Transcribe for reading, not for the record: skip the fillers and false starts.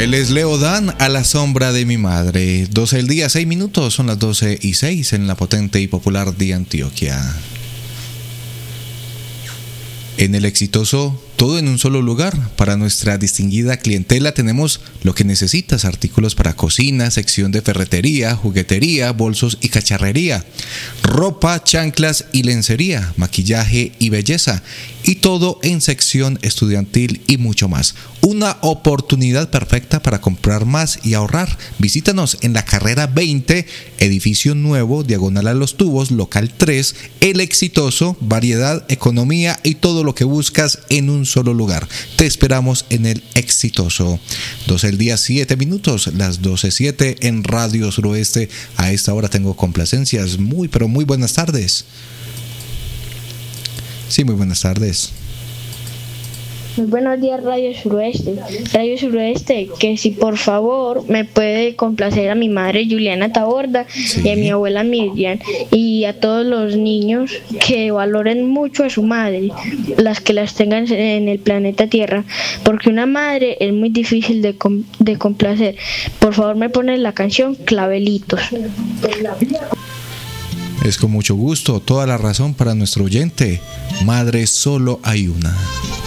Él es Leo Dan, A la sombra de mi madre. 12 del día, 6 minutos, son las 12:06 en la potente y popular de Antioquia. En el exitoso, todo en un solo lugar. Para nuestra distinguida clientela tenemos lo que necesitas: artículos para cocina, sección de ferretería, juguetería, bolsos y cacharrería, ropa, chanclas y lencería, maquillaje y belleza, y todo en sección estudiantil y mucho más. Una oportunidad perfecta para comprar más y ahorrar. Visítanos en la carrera 20, edificio nuevo, diagonal a los tubos, local 3, El Exitoso. Variedad, economía y todo lo que buscas en un solo lugar. Te esperamos en El Exitoso. 12 del día, 7 minutos, las 12:07 en Radio Suroeste. A esta hora tengo complacencias. Muy, pero muy buenas tardes. Sí, muy buenas tardes. Muy buenos días, Radio Suroeste. Radio Suroeste, que si por favor me puede complacer a mi madre Juliana Taborda, Sí. y a mi abuela Miriam, y a todos los niños que valoren mucho a su madre, las que las tengan en el planeta Tierra, porque una madre es muy difícil de complacer. Por favor, me ponen la canción Clavelitos. Es con mucho gusto, toda la razón para nuestro oyente. Madre, solo hay una.